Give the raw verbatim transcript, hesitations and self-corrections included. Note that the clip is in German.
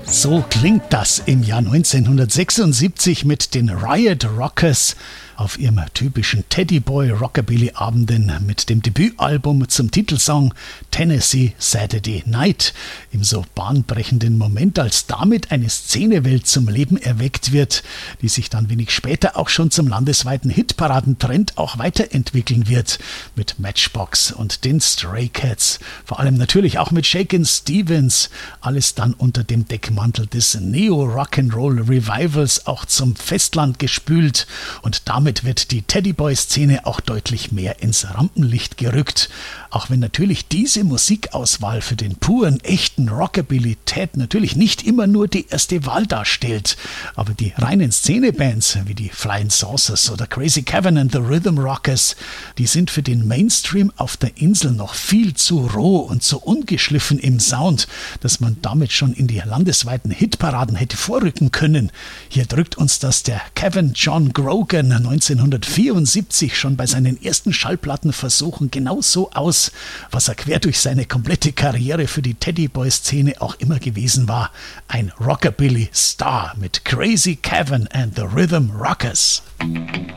So klingt das im Jahr neunzehnhundertsechsundsiebzig mit den Riot Rockers auf ihrem typischen Teddyboy-Rockabilly-Abenden mit dem Debütalbum zum Titelsong Tennessee Saturday Night. Im so bahnbrechenden Moment, als damit eine Szenewelt zum Leben erweckt wird, die sich dann wenig später auch schon zum landesweiten Hitparadentrend auch weiterentwickeln wird. Mit Matchbox und den Stray Cats, vor allem natürlich auch mit Shakin' Stevens. Alles dann unter dem Deckmantel des Neo-Rock'n'Roll Revivals auch zum Festland gespült, und damit wird die Teddyboy-Szene auch deutlich mehr ins Rampenlicht gerückt. Auch wenn natürlich diese Musikauswahl für den puren, echten Rockabilly Ted natürlich nicht immer nur die erste Wahl darstellt. Aber die reinen Szenebands wie die Flying Saucers oder Crazy Kevin and the Rhythm Rockers, die sind für den Mainstream auf der Insel noch viel zu roh und zu ungeschliffen im Sound, dass man damit schon in die landesweiten Hitparaden hätte vorrücken können. Hier drückt uns das der Kevin John Grogan neunzehnhundertvierundsiebzig schon bei seinen ersten Schallplattenversuchen genauso aus, was er quer durch seine komplette Karriere für die Teddyboy-Szene auch immer gewesen war. Ein Rockabilly-Star mit Crazy Kevin and the Rhythm Rockers.